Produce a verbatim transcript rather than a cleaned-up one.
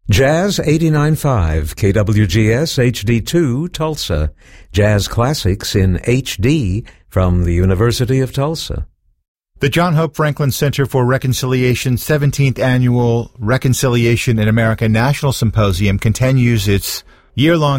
Jazz eighty-nine point five, K W G S H D two, Tulsa. Jazz Classics in H D from the University of Tulsa. The John Hope Franklin Center for Reconciliation's seventeenth Annual Reconciliation in America National Symposium continues its year-long